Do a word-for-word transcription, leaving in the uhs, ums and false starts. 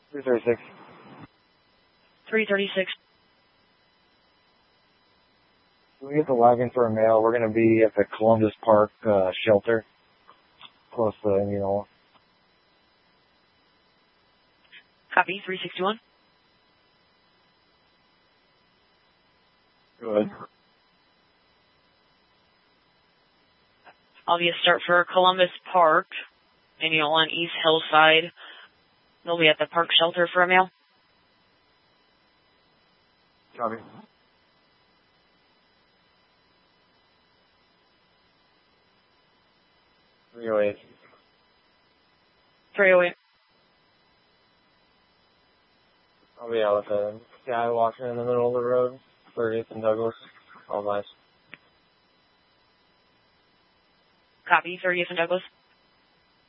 three thirty-six. three thirty-six. Can we get the wagon for a mail? We're going to be at the Columbus Park uh, shelter, close to, you know. Copy, three sixty-one. Good. I'll be a start for Columbus Park, and you'll on East Hillside. They'll be at the park shelter for a mail. Copy. three oh eight. three oh eight. I'll be out with a guy walking in the middle of the road, thirtieth and Douglas. All nice. Copy, thirtieth and Douglas.